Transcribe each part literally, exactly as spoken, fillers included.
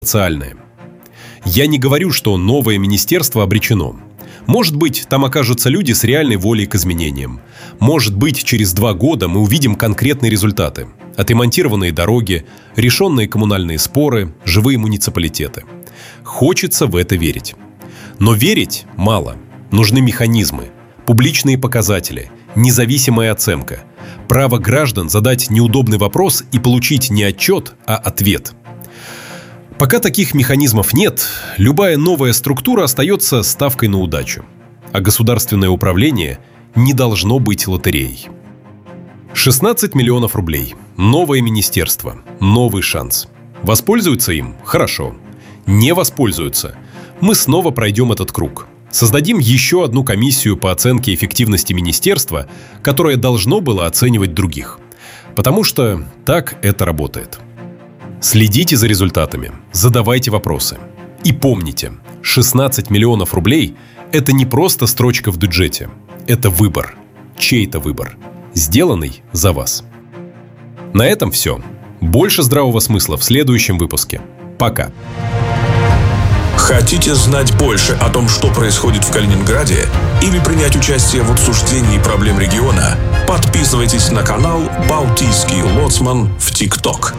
социальное. Я не говорю, что новое министерство обречено. Может быть, там окажутся люди с реальной волей к изменениям. Может быть, через два года мы увидим конкретные результаты. Отремонтированные дороги, решенные коммунальные споры, живые муниципалитеты. Хочется в это верить. Но верить мало. Нужны механизмы, публичные показатели, независимая оценка, право граждан задать неудобный вопрос и получить не отчет, а ответ. Пока таких механизмов нет, любая новая структура остается ставкой на удачу. А государственное управление не должно быть лотереей. шестнадцать миллионов рублей. Новое министерство. Новый шанс. Воспользуются им? Хорошо. Не воспользуются? Мы снова пройдем этот круг. Создадим еще одну комиссию по оценке эффективности министерства, которое должно было оценивать других. Потому что так это работает. Следите за результатами, задавайте вопросы. И помните, шестнадцать миллионов рублей – это не просто строчка в бюджете. Это выбор. Чей-то выбор. Сделанный за вас. На этом все. Больше здравого смысла в следующем выпуске. Пока. Хотите знать больше о том, что происходит в Калининграде? Или принять участие в обсуждении проблем региона? Подписывайтесь на канал «Балтийский лоцман» в ТикТок.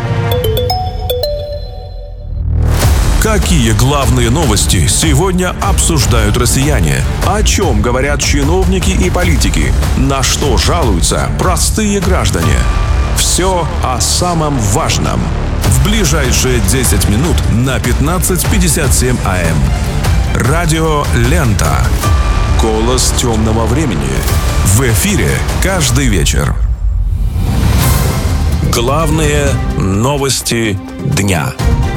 Какие главные новости сегодня обсуждают россияне? О чем говорят чиновники и политики? На что жалуются простые граждане? Все о самом важном. В ближайшие десять минут на пятнадцать пятьдесят семь АМ. Радио «Лента». Голос темного времени. В эфире каждый вечер. Главные новости дня.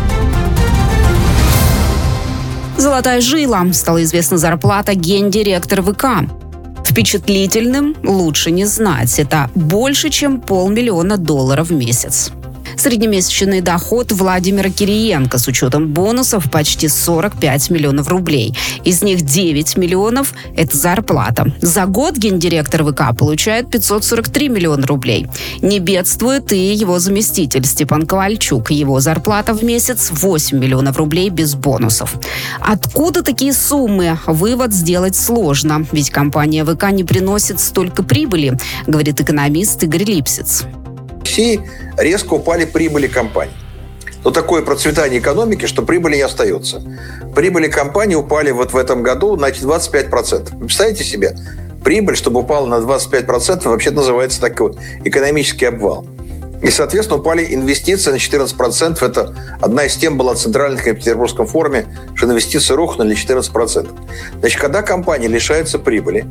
Золотая жила. Стала известна зарплата гендиректора ВК. Впечатлительным лучше не знать. Это больше, чем полмиллиона долларов в месяц. Среднемесячный доход Владимира Кириенко с учетом бонусов почти сорок пять миллионов рублей. Из них девять миллионов – это зарплата. За год гендиректор ВК получает пятьсот сорок три миллиона рублей. Не бедствует и его заместитель Степан Ковальчук. Его зарплата в месяц восемь миллионов рублей без бонусов. Откуда такие суммы? Вывод сделать сложно, ведь компания ВК не приносит столько прибыли, говорит экономист Игорь Липсиц. В России резко упали прибыли компаний. Но такое процветание экономики, что прибыли не остается. Прибыли компаний упали вот в этом году на двадцать пять процентов. Вы представляете себе? Прибыль, чтобы упала на двадцать пять процентов, вообще называется такой экономический обвал. И, соответственно, упали инвестиции на четырнадцать процентов. Это одна из тем была центральных на Петербургском форуме, что инвестиции рухнули на четырнадцать процентов. Значит, когда компании лишаются прибыли,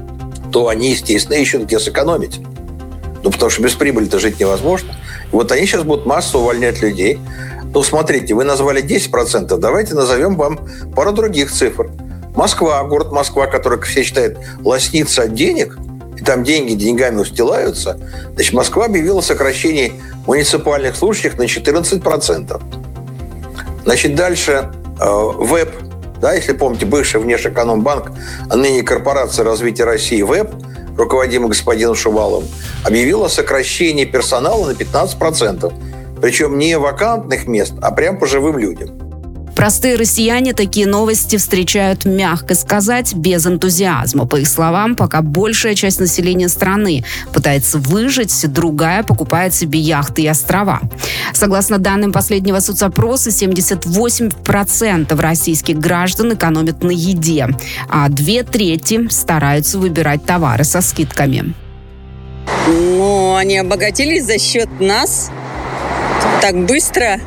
то они, естественно, ищут, где сэкономить. Ну, потому что без прибыли-то жить невозможно. И вот они сейчас будут массово увольнять людей. Ну, смотрите, вы назвали десять процентов, давайте назовем вам пару других цифр. Москва, город Москва, который, как все считают, лоснится от денег, и там деньги деньгами устилаются. Значит, Москва объявила сокращение муниципальных служащих на четырнадцать процентов. Значит, дальше э, ВЭП, да, если помните, бывший Внешэкономбанк, а ныне Корпорация развития России ВЭП, руководимый господином Шуваловым, объявила о сокращении персонала на пятнадцать процентов. Причем не вакантных мест, а прям по живым людям. Простые россияне такие новости встречают, мягко сказать, без энтузиазма. По их словам, пока большая часть населения страны пытается выжить, другая покупает себе яхты и острова. Согласно данным последнего соцопроса, семьдесят восемь процентов российских граждан экономят на еде, а две трети стараются выбирать товары со скидками. Ну, они обогатились за счет нас так быстро.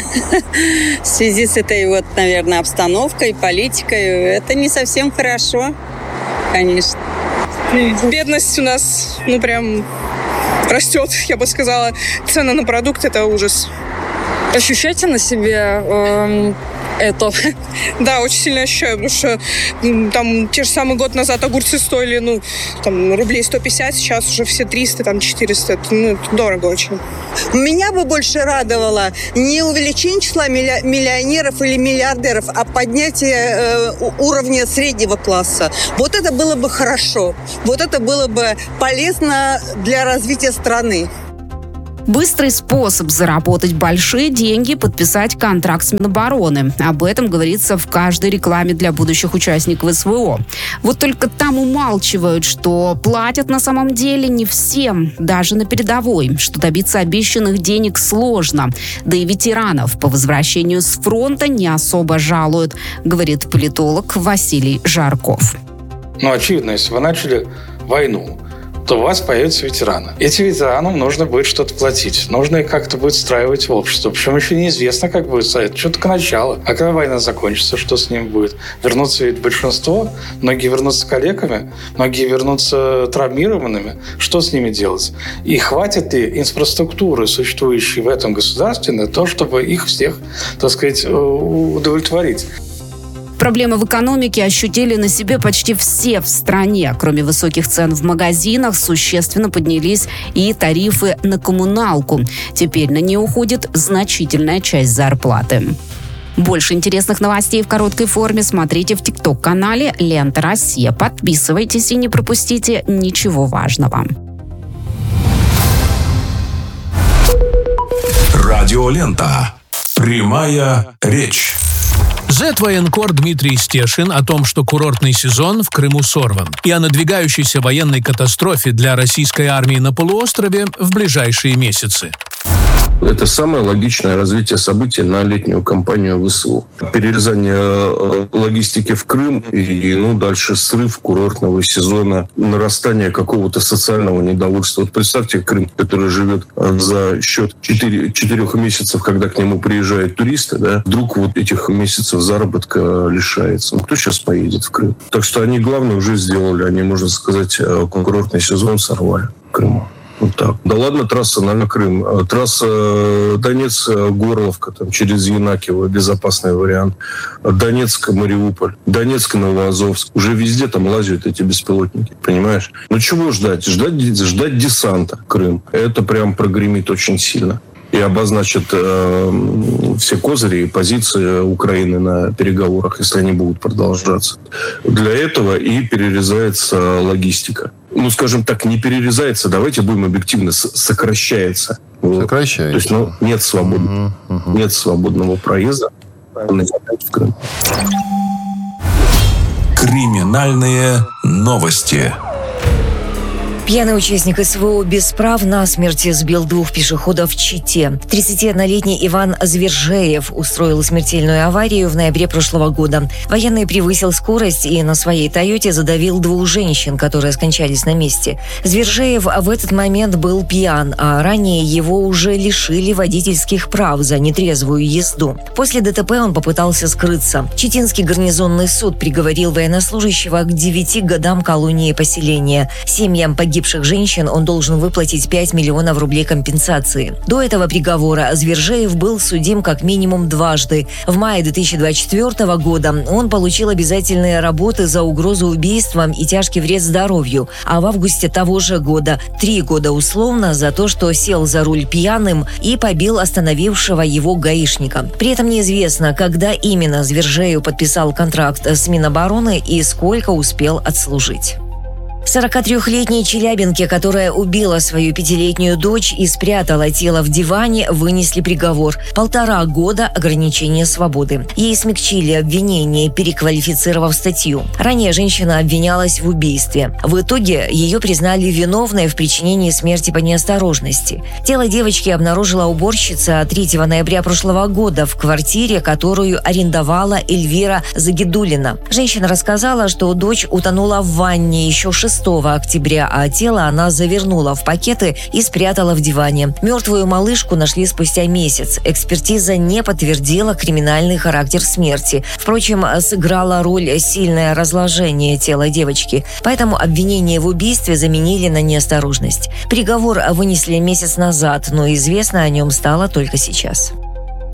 В связи с этой вот, наверное, обстановкой, политикой, это не совсем хорошо, конечно. Бедность у нас, ну, прям растет, я бы сказала. Цены на продукты – это ужас. Ощущаете на себе э, это? Да, очень сильно ощущаю, потому что там те же самые год назад огурцы стоили, ну, там, рублей сто пятьдесят, сейчас уже все триста, там, четыреста. Это, ну, это дорого очень. Меня бы больше радовало не увеличение числа миллионеров или миллиардеров, а поднятие э, уровня среднего класса. Вот это было бы хорошо. Вот это было бы полезно для развития страны. Быстрый способ заработать большие деньги – подписать контракт с Минобороны. Об этом говорится в каждой рекламе для будущих участников СВО. Вот только там умалчивают, что платят на самом деле не всем, даже на передовой, что добиться обещанных денег сложно. Да и ветеранов по возвращению с фронта не особо жалуют, говорит политолог Василий Жарков. Ну, очевидно, если вы начали войну, то у вас появятся ветераны. Этим ветеранам нужно будет что-то платить. Нужно их как-то будет встраивать в общество. Причем еще неизвестно, как будет стоять. Что только начало. А когда война закончится, что с ним будет? Вернутся ведь большинство. Многие вернутся калеками. Многие вернутся травмированными. Что с ними делать? И хватит ли инфраструктуры, существующей в этом государстве, на то, чтобы их всех, так сказать, удовлетворить? Проблемы в экономике ощутили на себе почти все в стране. Кроме высоких цен в магазинах, существенно поднялись и тарифы на коммуналку. Теперь на нее уходит значительная часть зарплаты. Больше интересных новостей в короткой форме смотрите в ТикТок-канале «Лента Россия». Подписывайтесь и не пропустите ничего важного. Радиолента. Прямая речь. Зет-военкор Дмитрий Стешин о том, что курортный сезон в Крыму сорван, и о надвигающейся военной катастрофе для российской армии на полуострове в ближайшие месяцы. Это самое логичное развитие событий на летнюю кампанию ВСУ. Перерезание логистики в Крым и ну, дальше срыв курортного сезона, нарастание какого-то социального недовольства. Вот представьте Крым, который живет за счет четырех месяцев, когда к нему приезжают туристы, да, вдруг вот этих месяцев заработка лишается. Ну, кто сейчас поедет в Крым? Так что они главное уже сделали. Они, можно сказать, курортный сезон сорвали в Крыму. Вот так. Да ладно, трасса на Крым. Трасса Донецк-Горловка там, через Янакиево, безопасный вариант. Донецк-Мариуполь, Донецк-Новоазовск. Уже везде там лазят эти беспилотники, понимаешь? Ну чего ждать? Ждать, ждать десанта Крым. Это прям прогремит очень сильно. И обозначит э, все козыри и позиции Украины на переговорах, если они будут продолжаться. Для этого и перерезается логистика. Ну, скажем так, не перерезается, давайте будем объективны, сокращается. Сокращается. То есть, ну, нет свободного, угу, угу. нет свободного проезда в Крым. Криминальные новости. Пьяный участник СВО без прав насмерть сбил двух пешеходов в Чите. тридцатиоднолетний Иван Звержеев устроил смертельную аварию в ноябре прошлого года. Военный превысил скорость и на своей «Тойоте» задавил двух женщин, которые скончались на месте. Звержеев в этот момент был пьян, а ранее его уже лишили водительских прав за нетрезвую езду. После ДТП он попытался скрыться. Читинский гарнизонный суд приговорил военнослужащего к девяти годам колонии поселения. Семьям погибших женщин он должен выплатить пять миллионов рублей компенсации. До этого приговора Звержеев был судим как минимум дважды. В мае две тысячи двадцать четвёртого года он получил обязательные работы за угрозу убийством и тяжкий вред здоровью, а в августе того же года три года условно за то, что сел за руль пьяным и побил остановившего его гаишника. При этом неизвестно, когда именно Звержеев подписал контракт с Минобороны и сколько успел отслужить. сорокатрёхлетней челябинке, которая убила свою пятилетнюю дочь и спрятала тело в диване, вынесли приговор – полтора года ограничения свободы. Ей смягчили обвинение, переквалифицировав статью. Ранее женщина обвинялась в убийстве. В итоге ее признали виновной в причинении смерти по неосторожности. Тело девочки обнаружила уборщица третьего ноября прошлого года в квартире, которую арендовала Эльвира Загидулина. Женщина рассказала, что дочь утонула в ванне еще шестого октября, а тело она завернула в пакеты и спрятала в диване. Мертвую малышку нашли спустя месяц. Экспертиза не подтвердила криминальный характер смерти. Впрочем, сыграла роль сильное разложение тела девочки. Поэтому обвинение в убийстве заменили на неосторожность. Приговор вынесли месяц назад, но известно о нем стало только сейчас.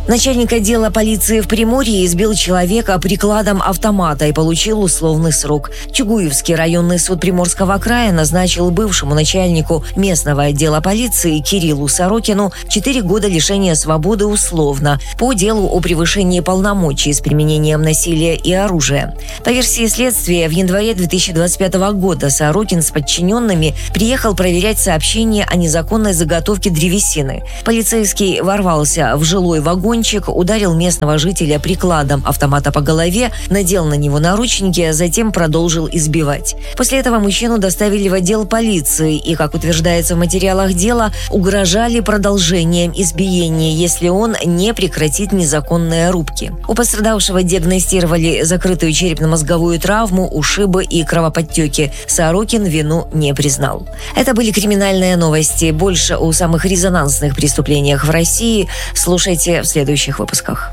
Начальник отдела полиции в Приморье избил человека прикладом автомата и получил условный срок. Чугуевский районный суд Приморского края назначил бывшему начальнику местного отдела полиции Кириллу Сорокину четыре года лишения свободы условно по делу о превышении полномочий с применением насилия и оружия. По версии следствия, в январе две тысячи двадцать пятого года Сорокин с подчиненными приехал проверять сообщение о незаконной заготовке древесины. Полицейский ворвался в жилой вагон, ударил местного жителя прикладом автомата по голове, надел на него наручники, а затем продолжил избивать. После этого мужчину доставили в отдел полиции и, как утверждается в материалах дела, угрожали продолжением избиения, если он не прекратит незаконные рубки. У пострадавшего диагностировали закрытую черепно-мозговую травму, ушибы и кровоподтеки. Сорокин вину не признал. Это были криминальные новости. Больше о самых резонансных преступлениях в России слушайте в следующем В следующих выпусках.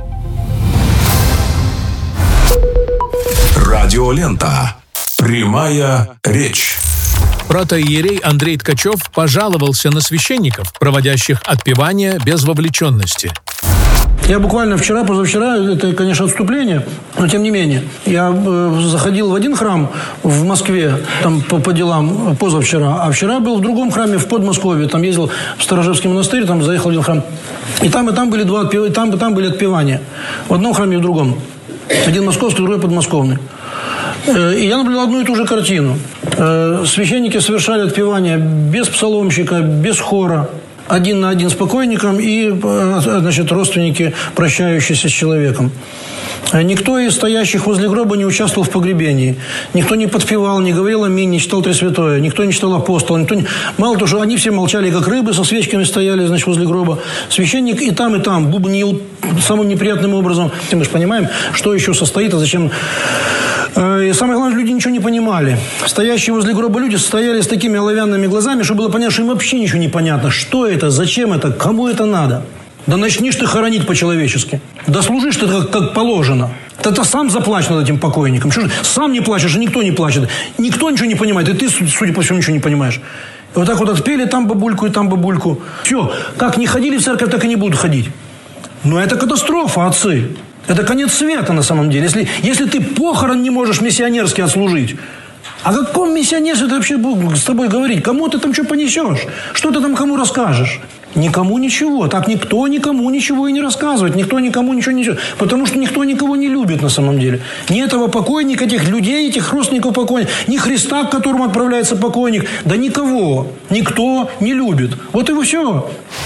Радиолента. Прямая речь. Протоиерей Андрей Ткачев пожаловался на священников, проводящих отпевание без вовлеченности. Я буквально вчера, позавчера, это, конечно, отступление, но тем не менее, я э, заходил в один храм в Москве, там по, по делам позавчера, а вчера был в другом храме в Подмосковье, там ездил в Сторожевский монастырь, там заехал в один храм, и там, и там были два отпев... и там, и там были отпевания, в одном храме и в другом, один московский, другой подмосковный. Э, и я наблюдал одну и ту же картину. Э, священники совершали отпевание без псаломщика, без хора, один на один с покойником и, значит, родственники, прощающиеся с человеком. Никто из стоящих возле гроба не участвовал в погребении. Никто не подпевал, не говорил аминь, не читал Тресвятое. Никто не читал апостола. Никто не... Мало того, что они все молчали, как рыбы, со свечками стояли, значит, возле гроба. Священник и там, и там бубнил самым неприятным образом. Мы же понимаем, что еще состоит, а зачем... И самое главное, люди ничего не понимали. Стоящие возле гроба люди стояли с такими оловянными глазами, что было понятно, что им вообще ничего не понятно. Что это, зачем это, кому это надо? Да начнешь ты хоронить по-человечески. Да служишь ты как, как положено. Да ты сам заплачь над этим покойником. Что же, сам не плачешь, и никто не плачет. Никто ничего не понимает, и ты, судя по всему, ничего не понимаешь. И вот так вот отпели там бабульку и там бабульку. Все, как не ходили в церковь, так и не будут ходить. Но это катастрофа, отцы. Это конец света на самом деле. Если, если ты похорон не можешь миссионерски отслужить, о каком миссионерстве ты вообще будешь с тобой говорить? Кому ты там что понесешь? Что ты там кому расскажешь? Никому ничего. Так никто никому ничего и не рассказывает. Никто никому ничего не... Потому что никто никого не любит на самом деле. Ни этого покойника, этих людей, этих родственников покойника, ни Христа, к которому отправляется покойник. Да никого. Никто не любит. Вот и все.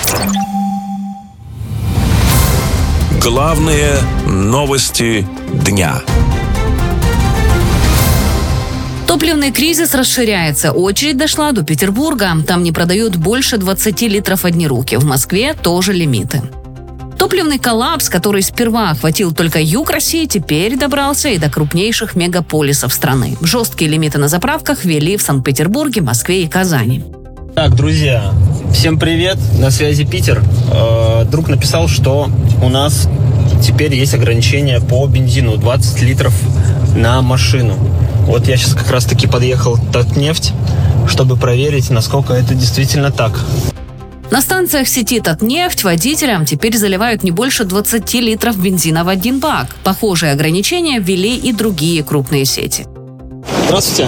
Главные новости дня. Топливный кризис расширяется. Очередь дошла до Петербурга. Там не продают больше двадцать литров одни руки. В Москве тоже лимиты. Топливный коллапс, который сперва охватил только юг России, теперь добрался и до крупнейших мегаполисов страны. Жесткие лимиты на заправках ввели в Санкт-Петербурге, Москве и Казани. Так, друзья, всем привет, на связи Питер. Э, друг написал, что у нас теперь есть ограничение по бензину двадцать литров на машину. Вот я сейчас как раз таки подъехал в Татнефть, чтобы проверить, насколько это действительно так. На станциях сети Татнефть водителям теперь заливают не больше двадцать литров бензина в один бак. Похожие ограничения ввели и другие крупные сети. Здравствуйте.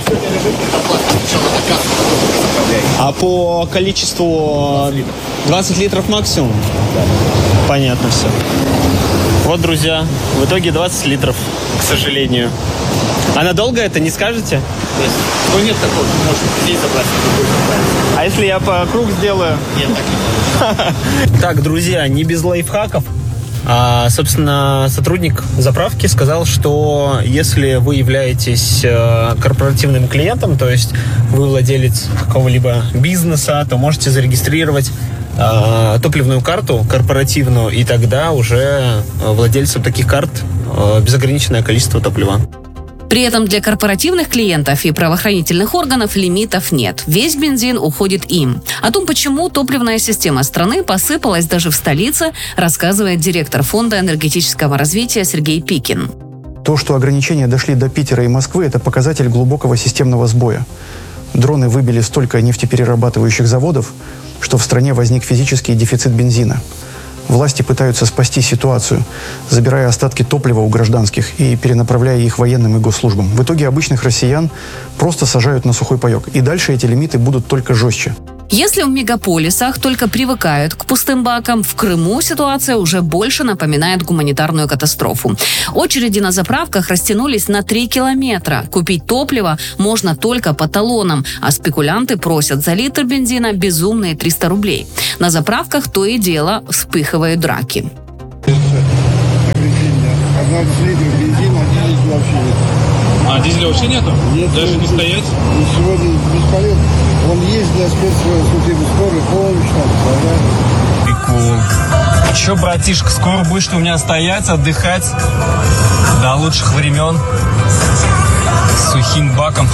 А по количеству двадцать литров максимум? Понятно все. Вот, друзья, в итоге двадцать литров, к сожалению. А надолго это, не скажете? Ну, нет такого, может здесь забрать. А если я по круг сделаю? Нет, так не может. Так, друзья, не без лайфхаков. А, собственно, сотрудник заправки сказал, что если вы являетесь корпоративным клиентом, то есть вы владелец какого-либо бизнеса, то можете зарегистрировать а, топливную карту корпоративную, и тогда уже владельцам таких карт а, безограниченное количество топлива. При этом для корпоративных клиентов и правоохранительных органов лимитов нет. Весь бензин уходит им. О том, почему топливная система страны посыпалась даже в столице, рассказывает директор Фонда энергетического развития Сергей Пикин. То, что ограничения дошли до Питера и Москвы, это показатель глубокого системного сбоя. Дроны выбили столько нефтеперерабатывающих заводов, что в стране возник физический дефицит бензина. Власти пытаются спасти ситуацию, забирая остатки топлива у гражданских и перенаправляя их военным и госслужбам. В итоге обычных россиян просто сажают на сухой паек. И дальше эти лимиты будут только жестче. Если в мегаполисах только привыкают к пустым бакам, в Крыму ситуация уже больше напоминает гуманитарную катастрофу. Очереди на заправках растянулись на три километра. Купить топливо можно только по талонам, а спекулянты просят за литр бензина безумные триста рублей. На заправках то и дело вспыхивают драки. А дизеля вообще нету? Нет. Даже не стоять? Сегодня бесполезно. Он есть для спецслужбы скорой помощи. Да? Прикол. Че, братишка, скоро будешь у меня стоять, отдыхать до лучших времен с сухим баком.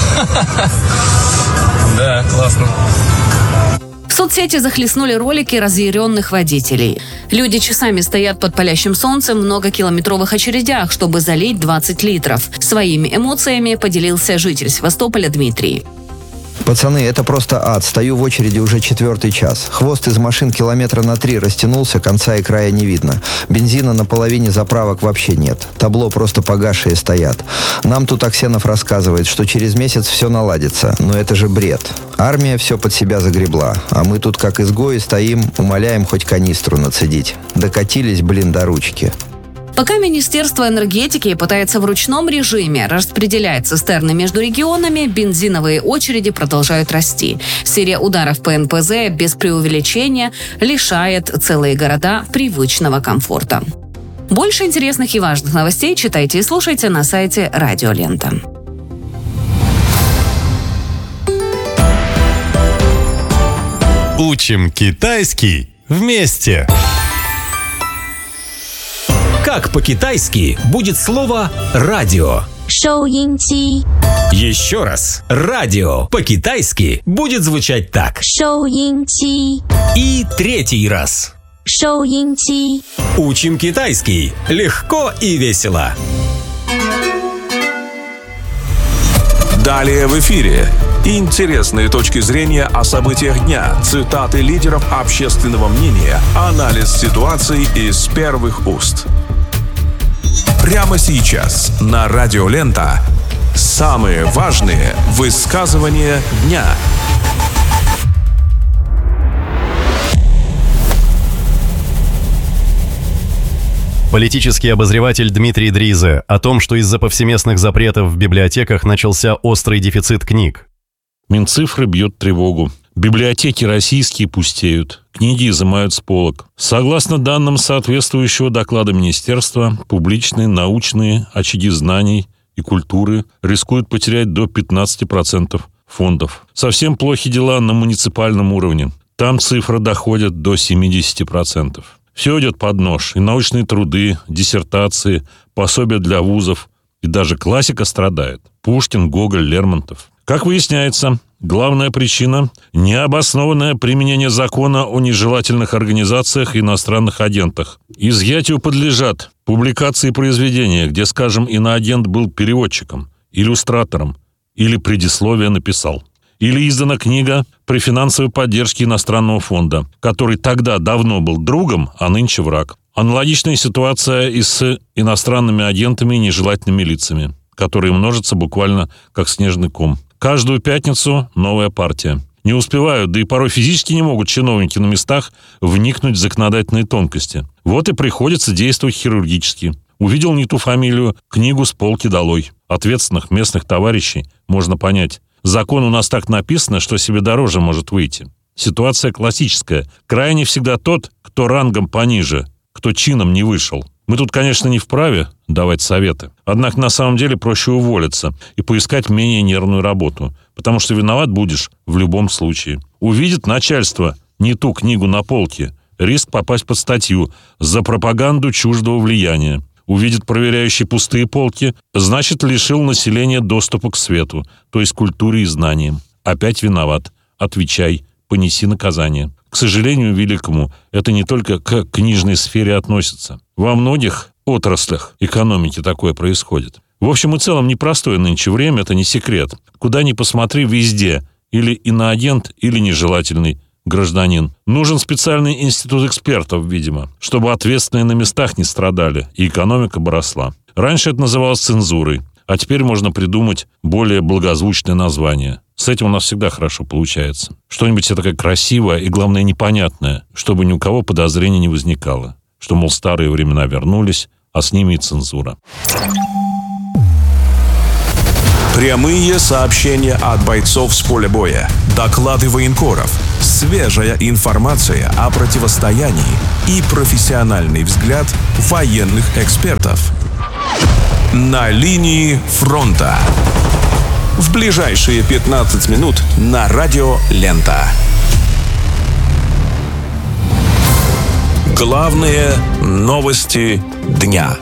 Да, классно. В соцсети захлестнули ролики разъяренных водителей. Люди часами стоят под палящим солнцем в многокилометровых очередях, чтобы залить двадцать литров. Своими эмоциями поделился житель Севастополя Дмитрий. Пацаны, это просто ад. Стою в очереди уже четвертый час. Хвост из машин километра на три растянулся, конца и края не видно. Бензина на половине заправок вообще нет. Табло просто погасшие стоят. Нам тут Аксенов рассказывает, что через месяц все наладится. Но это же бред. Армия все под себя загребла. А мы тут как изгои стоим, умоляем хоть канистру нацедить. Докатились, блин, до ручки. Пока Министерство энергетики пытается в ручном режиме распределять цистерны между регионами, бензиновые очереди продолжают расти. Серия ударов по эн пэ зэ без преувеличения лишает целые города привычного комфорта. Больше интересных и важных новостей читайте и слушайте на сайте Радио Лента. Учим китайский вместе! Как по-китайски будет слово «радио»? Шоуинти. Еще раз. Радио по-китайски будет звучать так. Шоуинти. И третий раз. Шоуинти. Учим китайский легко и весело. Далее в эфире. Интересные точки зрения о событиях дня, цитаты лидеров общественного мнения, анализ ситуации из первых уст. Прямо сейчас на Радио Лента самые важные высказывания дня. Политический обозреватель Дмитрий Дризе о том, что из-за повсеместных запретов в библиотеках начался острый дефицит книг. Минцифры бьет тревогу. Библиотеки российские пустеют, книги изымают с полок. Согласно данным соответствующего доклада министерства, публичные, научные очаги знаний и культуры рискуют потерять до пятнадцати процентов фондов. Совсем плохи дела на муниципальном уровне. Там цифра доходит до семидесяти процентов. Все идет под нож. И научные труды, диссертации, пособия для вузов. И даже классика страдает. Пушкин, Гоголь, Лермонтов. Как выясняется, главная причина – необоснованное применение закона о нежелательных организациях и иностранных агентах. Изъятию подлежат публикации произведения, где, скажем, иноагент был переводчиком, иллюстратором или предисловие написал. Или издана книга при финансовой поддержке иностранного фонда, который тогда давно был другом, а нынче враг. Аналогичная ситуация и с иностранными агентами и нежелательными лицами, которые множатся буквально как снежный ком. Каждую пятницу новая партия. Не успевают, да и порой физически не могут чиновники на местах вникнуть в законодательные тонкости. Вот и приходится действовать хирургически. Увидел не ту фамилию, книгу с полки долой. Ответственных местных товарищей можно понять. Закон у нас так написано, что себе дороже может выйти. Ситуация классическая. Крайне всегда тот, кто рангом пониже, кто чином не вышел. Мы тут, конечно, не вправе давать советы. Однако на самом деле проще уволиться и поискать менее нервную работу, потому что виноват будешь в любом случае. Увидит начальство не ту книгу на полке, риск попасть под статью за пропаганду чуждого влияния. Увидит проверяющий пустые полки, значит, лишил населения доступа к свету, то есть культуре и знаниям. Опять виноват. Отвечай, понеси наказание. К сожалению великому, это не только к книжной сфере относится. Во многих отраслях экономики такое происходит. В общем и целом, непростое нынче время, это не секрет. Куда ни посмотри, везде или иноагент, или нежелательный гражданин. Нужен специальный институт экспертов, видимо, чтобы ответственные на местах не страдали и экономика бы росла. Раньше это называлось цензурой, а теперь можно придумать более благозвучное название. С этим у нас всегда хорошо получается. Что-нибудь такое красивое и, главное, непонятное, чтобы ни у кого подозрений не возникало. Что, мол, старые времена вернулись, а с ними и цензура. Прямые сообщения от бойцов с поля боя, доклады военкоров, свежая информация о противостоянии и профессиональный взгляд военных экспертов. На линии фронта. В ближайшие пятнадцать минут на радио «Лента». Главные новости дня.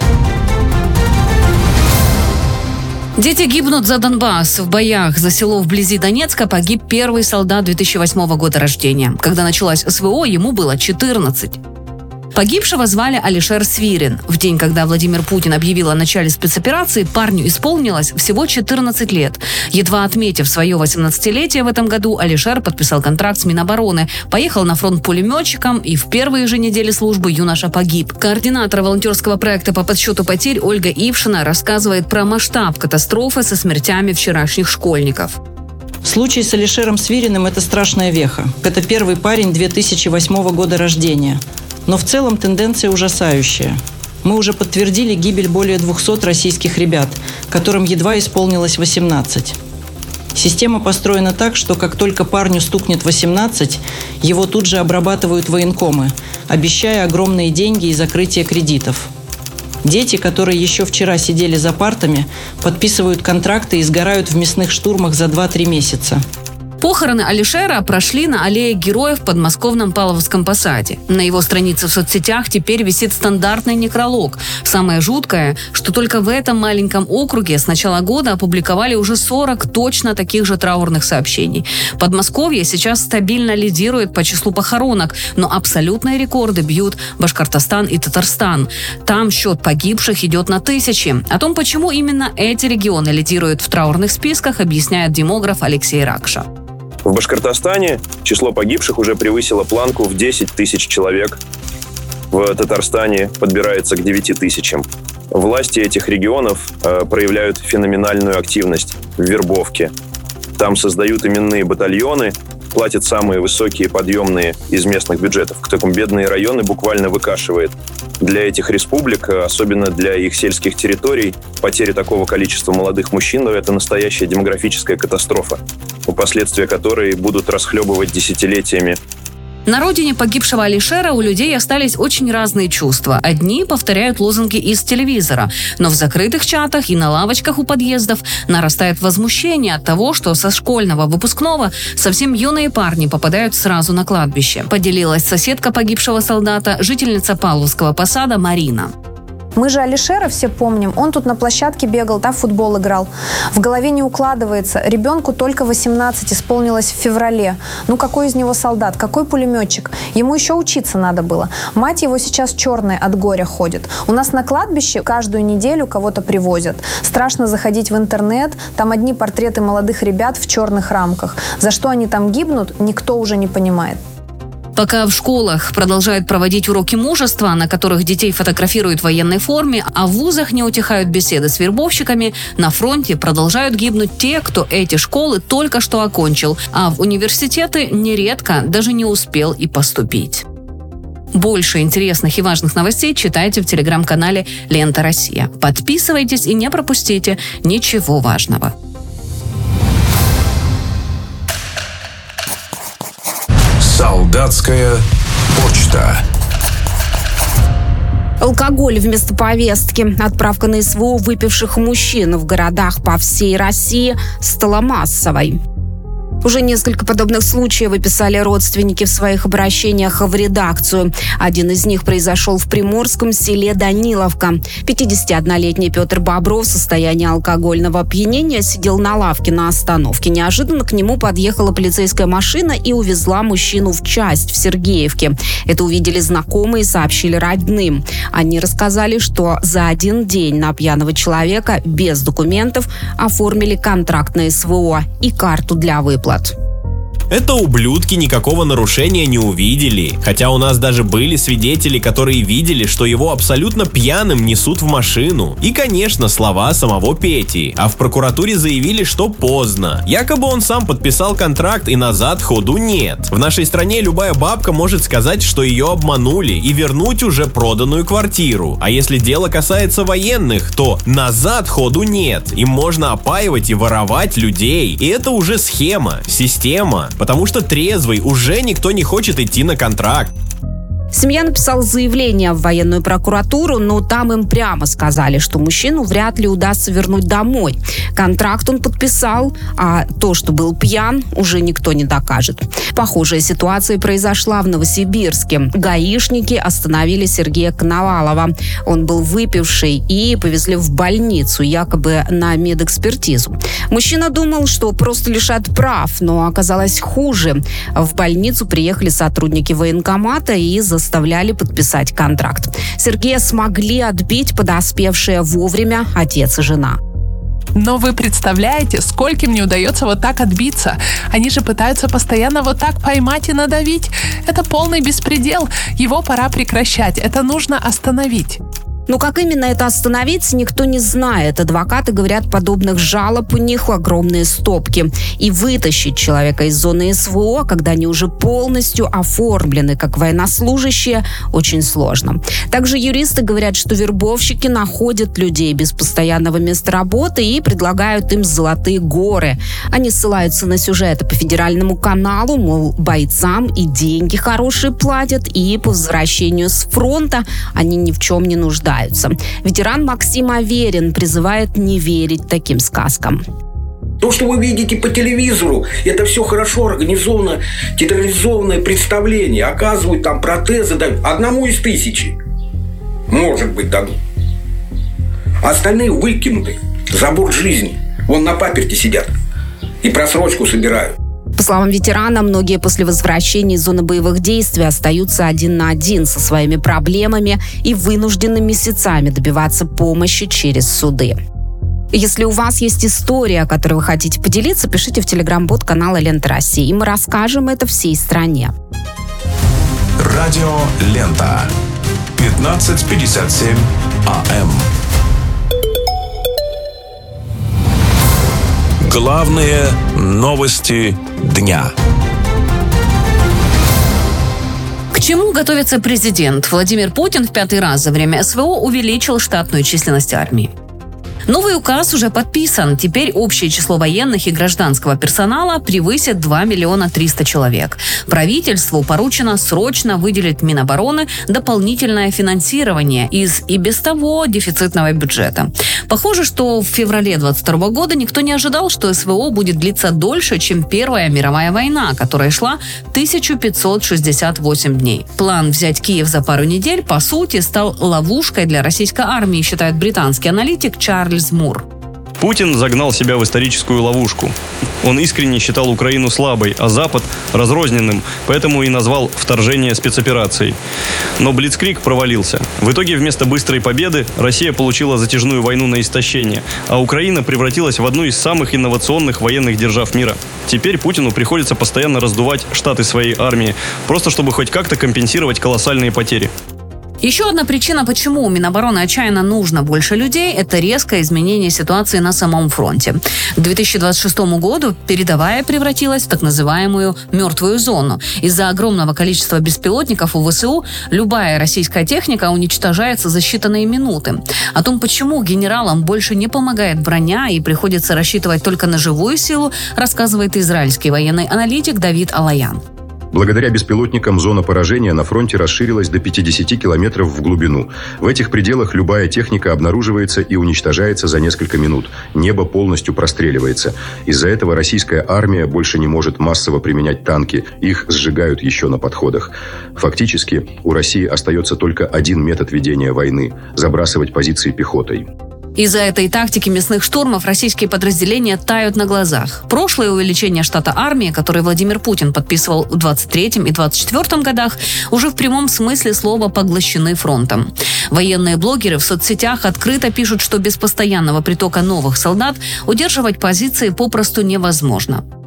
Дети гибнут за Донбасс. В боях за село вблизи Донецка погиб первый солдат две тысячи восьмого года рождения. Когда началась СВО, ему было четырнадцать. Погибшего звали Алишер Свирин. В день, когда Владимир Путин объявил о начале спецоперации, парню исполнилось всего четырнадцать лет. Едва отметив свое восемнадцатилетие в этом году, Алишер подписал контракт с Минобороны, поехал на фронт пулеметчиком, и в первые же недели службы юноша погиб. Координатор волонтерского проекта по подсчету потерь Ольга Ившина рассказывает про масштаб катастрофы со смертями вчерашних школьников. Случай с Алишером Свириным – это страшная веха. Это первый парень две тысячи восьмого года рождения. Но в целом тенденция ужасающая. Мы уже подтвердили гибель более двухсот российских ребят, которым едва исполнилось восемнадцать. Система построена так, что как только парню стукнет восемнадцать, его тут же обрабатывают военкомы, обещая огромные деньги и закрытие кредитов. Дети, которые еще вчера сидели за партами, подписывают контракты и сгорают в мясных штурмах за два-три месяца. Похороны Алишера прошли на аллее Героев в подмосковном Павловском посаде. На его странице в соцсетях теперь висит стандартный некролог. Самое жуткое, что только в этом маленьком округе с начала года опубликовали уже сорок точно таких же траурных сообщений. Подмосковье сейчас стабильно лидирует по числу похоронок, но абсолютные рекорды бьют Башкортостан и Татарстан. Там счет погибших идет на тысячи. О том, почему именно эти регионы лидируют в траурных списках, объясняет демограф Алексей Ракша. В Башкортостане число погибших уже превысило планку в десять тысяч человек. В Татарстане подбирается к девяти тысячам. Власти этих регионов э, проявляют феноменальную активность в вербовке. Там создают именные батальоны, платят самые высокие подъемные из местных бюджетов. К такому бедные районы буквально выкашивает. Для этих республик, особенно для их сельских территорий, потеря такого количества молодых мужчин – это настоящая демографическая катастрофа, последствия которой будут расхлебывать десятилетиями. На родине погибшего Алишера у людей остались очень разные чувства. Одни повторяют лозунги из телевизора, но в закрытых чатах и на лавочках у подъездов нарастает возмущение от того, что со школьного выпускного совсем юные парни попадают сразу на кладбище. Поделилась соседка погибшего солдата, жительница Павловского посада Марина. Мы же Алишера все помним. Он тут на площадке бегал, там в футбол играл. В голове не укладывается. Ребенку только восемнадцать исполнилось в феврале. Ну какой из него солдат? Какой пулеметчик? Ему еще учиться надо было. Мать его сейчас черная от горя ходит. У нас на кладбище каждую неделю кого-то привозят. Страшно заходить в интернет. Там одни портреты молодых ребят в черных рамках. За что они там гибнут, никто уже не понимает. Пока в школах продолжают проводить уроки мужества, на которых детей фотографируют в военной форме, а в вузах не утихают беседы с вербовщиками, на фронте продолжают гибнуть те, кто эти школы только что окончил, а в университеты нередко даже не успел и поступить. Больше интересных и важных новостей читайте в телеграм-канале «Лента Россия». Подписывайтесь и не пропустите ничего важного. Солдатская почта. Алкоголь вместо повестки. Отправка на СВО выпивших мужчин в городах по всей России стала массовой. Уже несколько подобных случаев описали родственники в своих обращениях в редакцию. Один из них произошел в приморском селе Даниловка. пятидесятиоднолетний Петр Бобров в состоянии алкогольного опьянения сидел на лавке на остановке. Неожиданно к нему подъехала полицейская машина и увезла мужчину в часть в Сергеевке. Это увидели знакомые и сообщили родным. Они рассказали, что за один день на пьяного человека без документов оформили контракт на СВО и карту для выплат. Это ублюдки никакого нарушения не увидели. Хотя у нас даже были свидетели, которые видели, что его абсолютно пьяным несут в машину. И, конечно, слова самого Пети. А в прокуратуре заявили, что поздно. Якобы он сам подписал контракт и назад ходу нет. В нашей стране любая бабка может сказать, что ее обманули и вернуть уже проданную квартиру. А если дело касается военных, то назад ходу нет. Им можно опаивать и воровать людей. И это уже схема, система. Потому что трезвый уже никто не хочет идти на контракт. Семья написала заявление в военную прокуратуру, но там им прямо сказали, что мужчину вряд ли удастся вернуть домой. Контракт он подписал, а то, что был пьян, уже никто не докажет. Похожая ситуация произошла в Новосибирске. Гаишники остановили Сергея Коновалова. Он был выпивший и повезли в больницу, якобы на медэкспертизу. Мужчина думал, что просто лишат прав, но оказалось хуже. В больницу приехали сотрудники военкомата и за заставляли подписать контракт. Сергея смогли отбить подоспевшие вовремя отец и жена. Но вы представляете, скольким не удается вот так отбиться? Они же пытаются постоянно вот так поймать и надавить. Это полный беспредел. Его пора прекращать. Это нужно остановить. Но как именно это остановить, никто не знает. Адвокаты говорят, подобных жалоб у них огромные стопки. И вытащить человека из зоны СВО, когда они уже полностью оформлены как военнослужащие, очень сложно. Также юристы говорят, что вербовщики находят людей без постоянного места работы и предлагают им золотые горы. Они ссылаются на сюжеты по федеральному каналу, мол, бойцам и деньги хорошие платят, и по возвращению с фронта они ни в чем не нуждаются. Ветеран Максим Аверин призывает не верить таким сказкам. То, что вы видите по телевизору, это все хорошо организовано, театрализованное представление. Оказывают там протезы, дают одному из тысячи. Может быть, дадут. А остальные выкинуты за борт жизни. Вон на паперти сидят и просрочку собирают. По словам ветерана, многие после возвращения из зоны боевых действий остаются один на один со своими проблемами и вынуждены месяцами добиваться помощи через суды. Если у вас есть история, о которой вы хотите поделиться, пишите в телеграм-бот канала «Лента России», и мы расскажем это всей стране. Радио «Лента». пятнадцать пятьдесят семь АМ. Главные новости дня. К чему готовится президент? Владимир Путин в пятый раз за время СВО увеличил штатную численность армии. Новый указ уже подписан. Теперь общее число военных и гражданского персонала превысит два миллиона триста человек. Правительству поручено срочно выделить Минобороны дополнительное финансирование из и без того дефицитного бюджета. Похоже, что в феврале двадцать второго года никто не ожидал, что СВО будет длиться дольше, чем Первая мировая война, которая шла тысяча пятьсот шестьдесят восемь дней. План взять Киев за пару недель, по сути, стал ловушкой для российской армии, считает британский аналитик Чарльз Мур. Путин загнал себя в историческую ловушку. Он искренне считал Украину слабой, а Запад разрозненным, поэтому и назвал вторжение спецоперацией. Но Блицкриг провалился. В итоге вместо быстрой победы Россия получила затяжную войну на истощение, а Украина превратилась в одну из самых инновационных военных держав мира. Теперь Путину приходится постоянно раздувать штаты своей армии, просто чтобы хоть как-то компенсировать колоссальные потери. Еще одна причина, почему Минобороны отчаянно нужно больше людей, это резкое изменение ситуации на самом фронте. К две тысячи двадцать шестому году передовая превратилась в так называемую «мертвую зону». Из-за огромного количества беспилотников у ВСУ любая российская техника уничтожается за считанные минуты. О том, почему генералам больше не помогает броня и приходится рассчитывать только на живую силу, рассказывает израильский военный аналитик Давид Алаян. Благодаря беспилотникам зона поражения на фронте расширилась до пятидесяти километров в глубину. В этих пределах любая техника обнаруживается и уничтожается за несколько минут. Небо полностью простреливается. Из-за этого российская армия больше не может массово применять танки. Их сжигают еще на подходах. Фактически, у России остается только один метод ведения войны – забрасывать позиции пехотой. Из-за этой тактики мясных штурмов российские подразделения тают на глазах. Прошлое увеличение штата армии, которое Владимир Путин подписывал в двадцать третьем и двадцать четвёртом годах, уже в прямом смысле слова поглощены фронтом. Военные блогеры в соцсетях открыто пишут, что без постоянного притока новых солдат удерживать позиции попросту невозможно.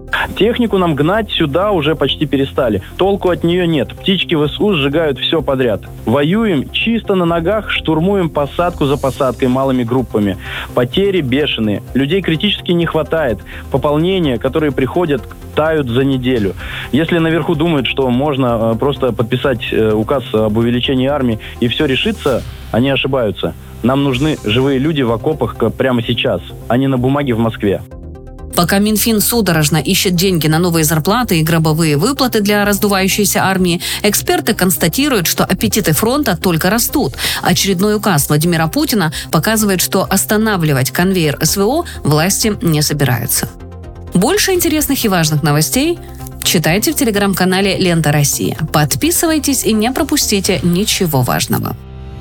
Технику нам гнать сюда уже почти перестали. Толку от нее нет. Птички ВСУ сжигают все подряд. Воюем чисто на ногах, штурмуем посадку за посадкой малыми группами. Потери бешеные. Людей критически не хватает. Пополнения, которые приходят, тают за неделю. Если наверху думают, что можно просто подписать указ об увеличении армии и все решится, они ошибаются. Нам нужны живые люди в окопах прямо сейчас, а не на бумаге в Москве. Пока Минфин судорожно ищет деньги на новые зарплаты и гробовые выплаты для раздувающейся армии, эксперты констатируют, что аппетиты фронта только растут. Очередной указ Владимира Путина показывает, что останавливать конвейер СВО власти не собираются. Больше интересных и важных новостей читайте в телеграм-канале «Лента Россия». Подписывайтесь и не пропустите ничего важного.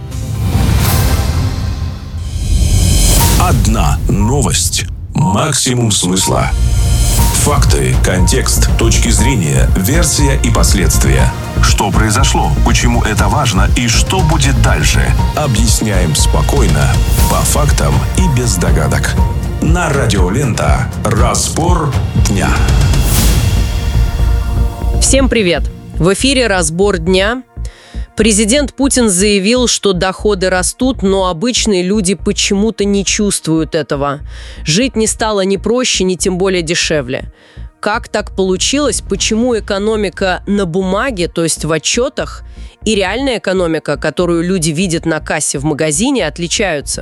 Одна новость. Максимум смысла. Факты, контекст, точки зрения, версия и последствия. Что произошло, почему это важно и что будет дальше. Объясняем спокойно, по фактам и без догадок. На Радио Лента. Разбор дня. Всем привет! В эфире «Разбор дня». Президент Путин заявил, что доходы растут, но обычные люди почему-то не чувствуют этого. Жить не стало ни проще, ни тем более дешевле. Как так получилось? Почему экономика на бумаге, то есть в отчетах, и реальная экономика, которую люди видят на кассе в магазине, отличаются?